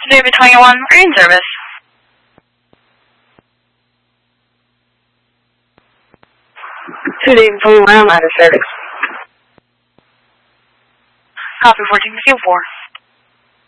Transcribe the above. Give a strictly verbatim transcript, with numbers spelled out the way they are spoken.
David twenty-one, are you in service? Two David twenty-one, I'm out of service. Copy fourteen fifty-four.